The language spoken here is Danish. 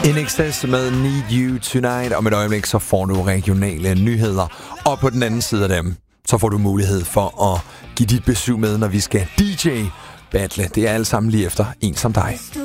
INXS med Need You Tonight. Om et øjeblik så får du regionale nyheder. Og på den anden side af dem, så får du mulighed for at give dit besøg med, når vi skal DJ battle. Det er alt sammen lige efter En som dig.